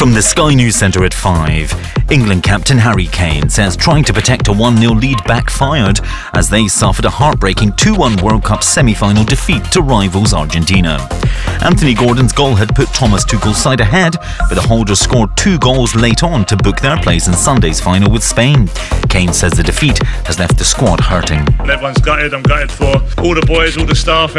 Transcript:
From the Sky News Centre at 5, England captain Harry Kane says trying to protect a 1-0 lead backfired as they suffered a heartbreaking 2-1 World Cup semi-final defeat to rivals Argentina. Anthony Gordon's goal had put Thomas Tuchel's side ahead, but the Holders scored 2 goals late on to book their place in Sunday's final with Spain. Kane says the defeat has left the squad hurting. Everyone's gutted. I'm gutted for all the boys, all the staff.